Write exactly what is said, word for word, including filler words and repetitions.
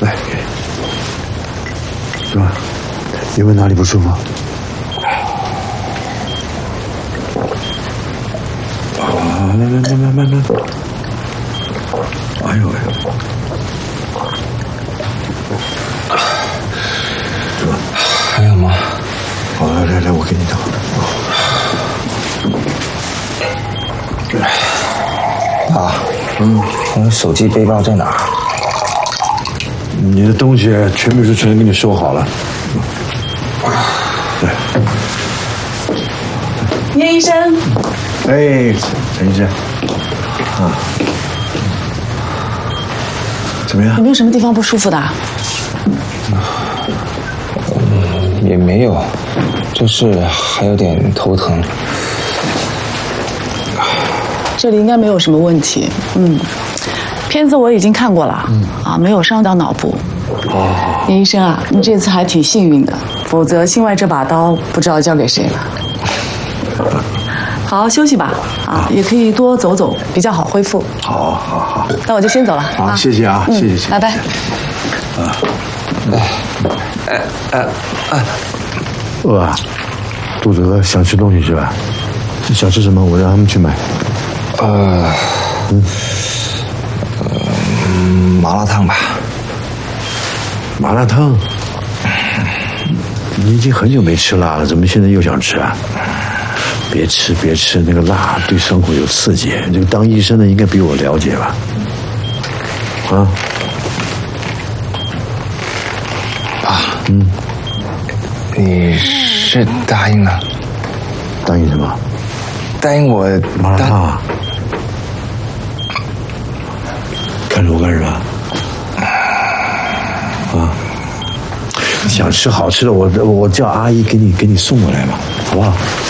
来，是吧？有没有哪里不舒服？啊，慢慢慢慢慢慢。哎呦哎呦！是吧？ 还有吗？ 好，来来来，我给你倒。 爸，嗯，我的手机、背包在哪？ 你的东西全部是全给你收好了。对。 聂医生。 哎，陈医生。啊。怎么样？ 有没有什么地方不舒服的？ 嗯，也没有，就是还有点头疼。 这里应该没有什么问题。嗯，片子我已经看过了，嗯啊，没有伤到脑部。哦，聂医生啊，你这次还挺幸运的，否则心外这把刀不知道交给谁了。好好休息吧，啊，也可以多走走，比较好恢复。 好，好，好。 那我就先走了。 好，谢谢啊，谢谢，谢谢。 拜拜。 啊， 哎哎哎， 饿啊，肚子饿，想吃东西是吧？想吃什么？我让他们去买。 呃，嗯，呃，麻辣烫吧。 麻辣烫？你已经很久没吃辣了，怎么现在又想吃啊？别吃，别吃，那个辣对伤口有刺激。这个当医生的应该比我了解吧？啊？ 爸，嗯，你是答应了？ 答应什么？ 答应我麻辣烫啊？看着我干什么？啊？想吃好吃的，我我叫阿姨给你给你送过来吧，好不好？